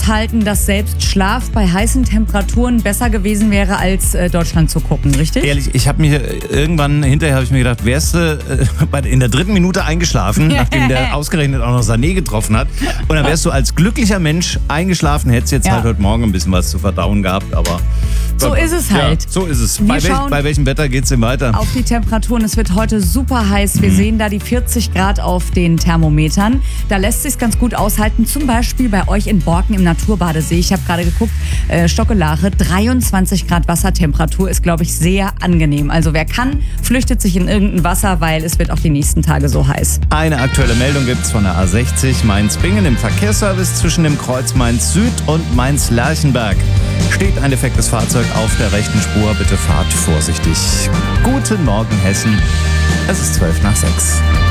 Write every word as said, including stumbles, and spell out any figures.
aushalten, dass selbst Schlaf bei heißen Temperaturen besser gewesen wäre, als äh, Deutschland zu gucken, richtig? Ehrlich, ich habe mir irgendwann, hinterher habe ich mir gedacht, wärst du äh, in der dritten Minute eingeschlafen, nachdem der ausgerechnet auch noch Sané getroffen hat. Und dann wärst du als glücklicher Mensch eingeschlafen, hättest jetzt Ja. halt heute Morgen ein bisschen was zu verdauen gehabt, aber... So ist es halt. Ja, so ist es. Wir Bei, welch, schauen bei welchem Wetter geht's denn weiter? Auf die Temperaturen. Es wird heute super heiß. Wir mhm. sehen da die vierzig Grad auf den Thermometern. Da lässt sich ganz gut aushalten. Zum Beispiel bei euch in Borken im Naturbadesee. Ich habe gerade geguckt, äh, Stockelache, dreiundzwanzig Grad Wassertemperatur ist, glaube ich, sehr angenehm. Also wer kann, flüchtet sich in irgendein Wasser, weil es wird auch die nächsten Tage so heiß. Eine aktuelle Meldung gibt's von der A sechzig Mainz-Bingen im Verkehrsservice zwischen dem Kreuz Mainz Süd und Mainz-Lerchenberg. Steht ein defektes Fahrzeug auf der rechten Spur. Bitte fahrt vorsichtig. Guten Morgen, Hessen. Es ist zwölf nach sechs.